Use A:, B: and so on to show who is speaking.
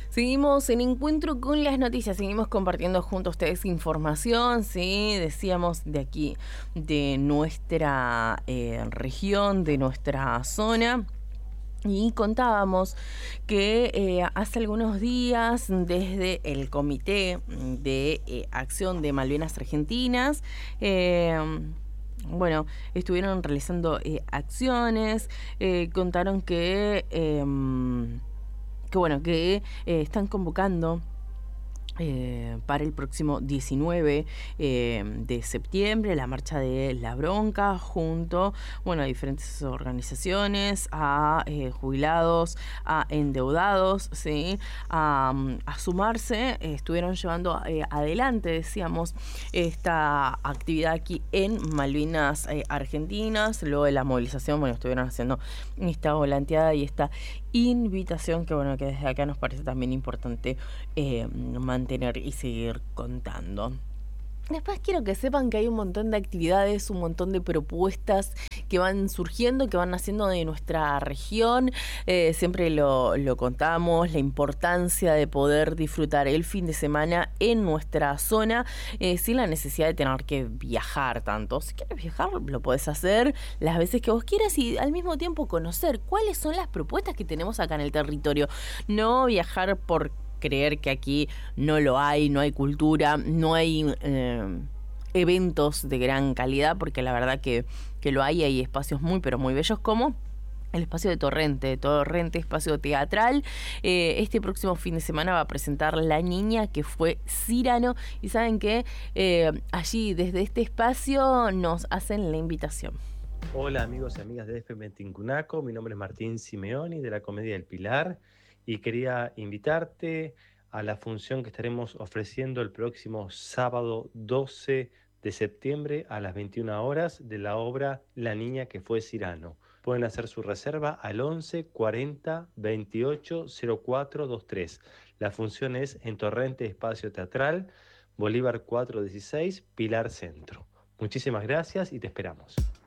A: Seguimos en Encuentro con las Noticias, seguimos compartiendo junto a ustedes información, sí, decíamos de aquí, de nuestra región, de nuestra zona. Y contábamos que hace algunos días desde el Comité de Acción de Malvinas Argentinas, bueno, estuvieron realizando acciones, contaron que están convocando para el próximo 19 de septiembre, la marcha de la bronca junto, a diferentes organizaciones, a jubilados, a endeudados, ¿sí? A sumarse. Estuvieron llevando adelante, decíamos, esta actividad aquí en Malvinas Argentinas. Luego de la movilización, estuvieron haciendo esta volanteada y esta invitación que desde acá nos parece también importante mantener y seguir contando. Después quiero que sepan que hay un montón de actividades, un montón de propuestas que van surgiendo, que van naciendo de nuestra región. Siempre lo contamos, la importancia de poder disfrutar el fin de semana en nuestra zona, sin la necesidad de tener que viajar tanto. Si quieres viajar, lo podés hacer las veces que vos quieras y al mismo tiempo conocer cuáles son las propuestas que tenemos acá en el territorio. No viajar por creer que aquí no lo hay, no hay cultura, no hay eventos de gran calidad, porque la verdad que lo hay espacios muy pero muy bellos como el espacio de Torrente, espacio teatral. Este próximo fin de semana va a presentar La Niña que fue Cyrano, y saben que allí desde este espacio nos hacen la invitación.
B: Hola amigos y amigas de FM Tincunaco, mi nombre es Martín Simeoni de la Comedia del Pilar y quería invitarte a la función que estaremos ofreciendo el próximo sábado 12 de septiembre a las 21 horas de la obra La Niña que fue Cyrano. Pueden hacer su reserva al 11 40 28 04 23. La función es en Torrente Espacio Teatral, Bolívar 416, Pilar Centro. Muchísimas gracias y te esperamos.